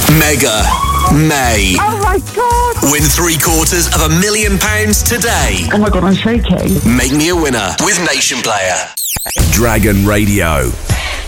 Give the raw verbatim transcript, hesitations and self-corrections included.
Mega May. Oh my God. Win three quarters of a million pounds today. Oh my God, I'm shaking. Make me a winner with Nation Player. Dragon Radio.